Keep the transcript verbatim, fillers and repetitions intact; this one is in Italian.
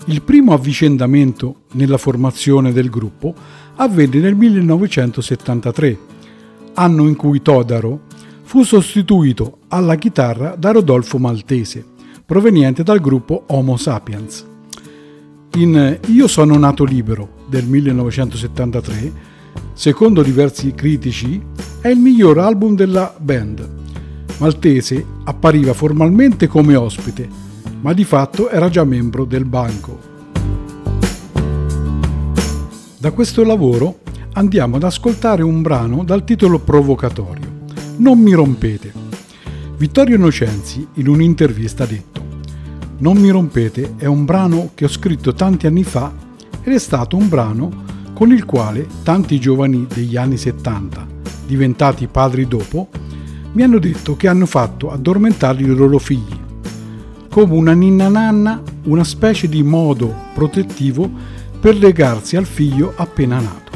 Il primo avvicendamento nella formazione del gruppo avvenne nel millenovecentosettantatré, anno in cui Todaro fu sostituito alla chitarra da Rodolfo Maltese, proveniente dal gruppo Homo Sapiens. In Io sono nato libero del millenovecentosettantatré, secondo diversi critici, è il miglior album della band. Maltese appariva formalmente come ospite, ma di fatto era già membro del banco. Da questo lavoro andiamo ad ascoltare un brano dal titolo provocatorio, Non mi rompete. Vittorio Innocenzi in un'intervista ha detto: Non mi rompete è un brano che ho scritto tanti anni fa ed è stato un brano con il quale tanti giovani degli anni settanta, diventati padri dopo, mi hanno detto che hanno fatto addormentare i loro figli, come una ninna nanna, una specie di modo protettivo per legarsi al figlio appena nato.